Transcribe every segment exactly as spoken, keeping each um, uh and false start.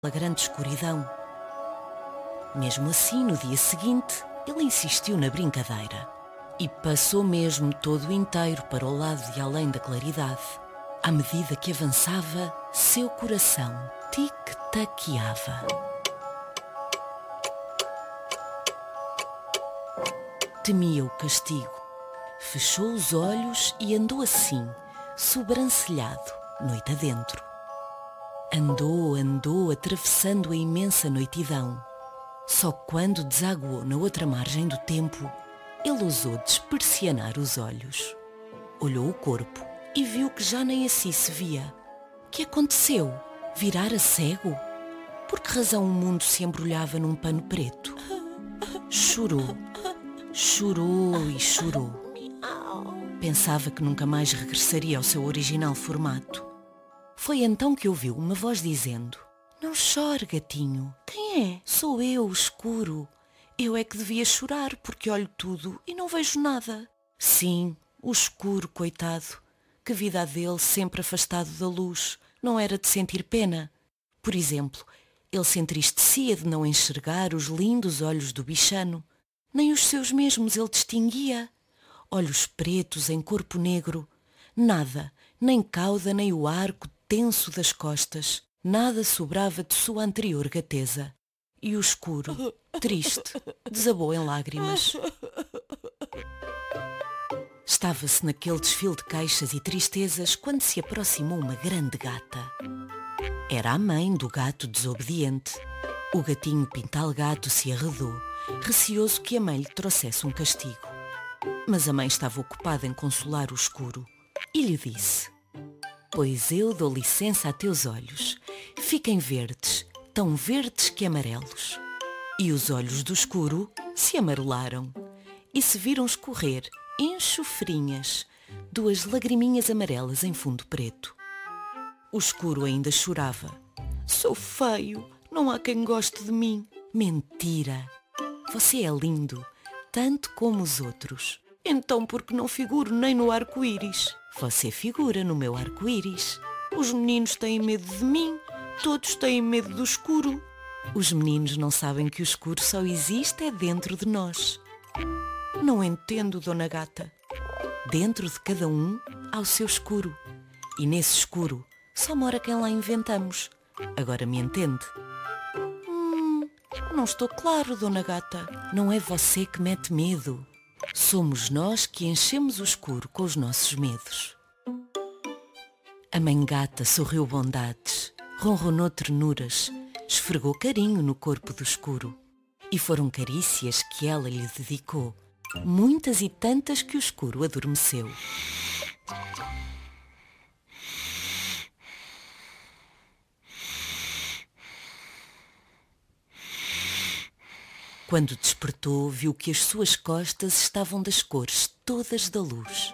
pela grande escuridão. Mesmo assim, no dia seguinte, ele insistiu na brincadeira e passou mesmo todo inteiro para o lado de além da claridade. À medida que avançava, seu coração tic-taqueava. Temia o castigo. Fechou os olhos e andou assim, sobrancelhado, noite adentro. Andou, andou, atravessando a imensa noitidão. Só quando desaguou na outra margem do tempo, ele ousou despersianar os olhos. Olhou o corpo e viu que já nem assim se via. Que aconteceu? Virara cego? Por que razão o mundo se embrulhava num pano preto? Chorou, chorou e chorou. Pensava que nunca mais regressaria ao seu original formato. Foi então que ouviu uma voz dizendo: "Não chore, gatinho." "Quem é?" "Sou eu, o escuro. Eu é que devia chorar porque olho tudo e não vejo nada." Sim, o escuro, coitado. Que vida a dele, sempre afastado da luz. Não era de sentir pena. Por exemplo, ele se entristecia de não enxergar os lindos olhos do bichano. Nem os seus mesmos ele distinguia. Olhos pretos em corpo negro. Nada, nem cauda nem o arco tenso das costas. Nada sobrava de sua anterior gateza. E o escuro, triste, desabou em lágrimas. Estava-se naquele desfile de queixas e tristezas quando se aproximou uma grande gata. Era a mãe do gato desobediente. O gatinho Pintalgato se arredou, receoso que a mãe lhe trouxesse um castigo. Mas a mãe estava ocupada em consolar o escuro e lhe disse: "Pois eu dou licença a teus olhos. Fiquem verdes, tão verdes que amarelos." E os olhos do escuro se amarelaram e se viram escorrer enxofrinhas, duas lagriminhas amarelas em fundo preto. O escuro ainda chorava. "Sou feio, não há quem goste de mim." "Mentira! Você é lindo, tanto como os outros." "Então por que não figuro nem no arco-íris?" "Você figura no meu arco-íris." "Os meninos têm medo de mim, todos têm medo do escuro." "Os meninos não sabem que o escuro só existe é dentro de nós." "Não entendo, Dona Gata." Dentro de cada um há o seu escuro. E nesse escuro só mora quem lá inventamos. Agora me entende?" Hum, não estou claro, Dona Gata." "Não é você que mete medo. Somos nós que enchemos o escuro com os nossos medos." A mãe gata sorriu bondades, ronronou ternuras, esfregou carinho no corpo do escuro. E foram carícias que ela lhe dedicou, muitas e tantas que o escuro adormeceu. Quando despertou, viu que as suas costas estavam das cores todas da luz.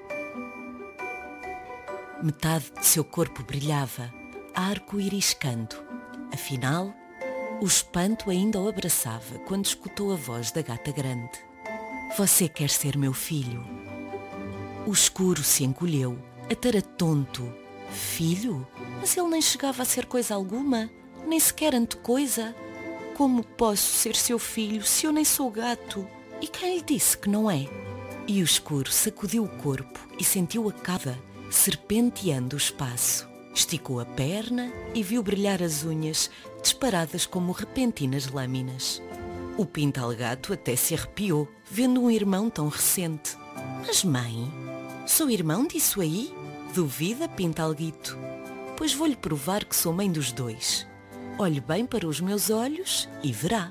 Metade de seu corpo brilhava, arco-iriscando. Afinal, o espanto ainda o abraçava quando escutou a voz da gata grande: "Você quer ser meu filho?" O escuro se encolheu, ataratonto. "Filho? Mas ele nem chegava a ser coisa alguma, nem sequer antecoisa. Como posso ser seu filho se eu nem sou gato? E quem lhe disse que não é?" E o escuro sacudiu o corpo e sentiu a cauda serpenteando o espaço. Esticou a perna e viu brilhar as unhas, disparadas como repentinas lâminas. O Pintalgato até se arrepiou, vendo um irmão tão recente. "Mas mãe, sou irmão disso aí?" "Duvida, Pintalguito? Pois vou-lhe provar que sou mãe dos dois. Olhe bem para os meus olhos e verá."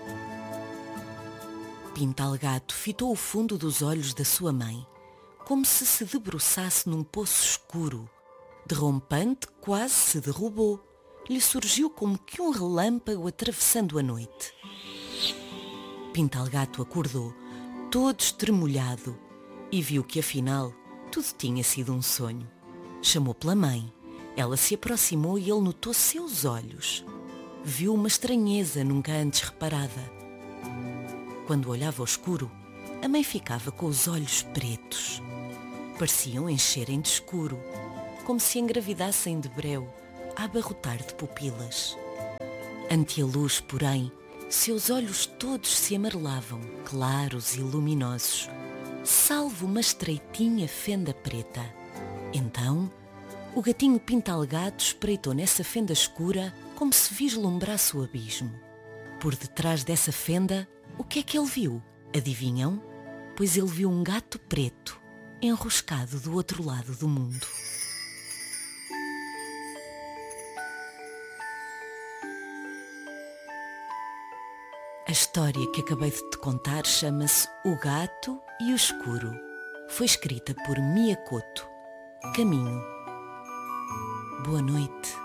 Pintalgato fitou o fundo dos olhos da sua mãe, como se se debruçasse num poço escuro. Derrompante, quase se derrubou. Lhe surgiu como que um relâmpago atravessando a noite. Pintalgato acordou, todo estremolhado, e viu que afinal tudo tinha sido um sonho. Chamou pela mãe. Ela se aproximou e ele notou seus olhos. Viu uma estranheza nunca antes reparada. Quando olhava ao escuro, a mãe ficava com os olhos pretos. Pareciam encherem de escuro, como se engravidassem de breu, a abarrotar de pupilas. Ante a luz, porém, seus olhos todos se amarelavam, claros e luminosos, salvo uma estreitinha fenda preta. Então, o gatinho pintalgado espreitou nessa fenda escura como se vislumbrasse o abismo. Por detrás dessa fenda, o que é que ele viu? Adivinham? Pois ele viu um gato preto, enroscado do outro lado do mundo. A história que acabei de te contar chama-se O Gato e o Escuro. Foi escrita por Mia Couto. Caminho. Boa noite.